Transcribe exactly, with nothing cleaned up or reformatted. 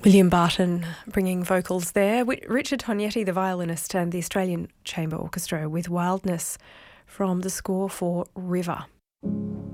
William Barton bringing vocals there. Wi- Richard Tognetti, the violinist, and the Australian Chamber Orchestra with Wildness from the score for River.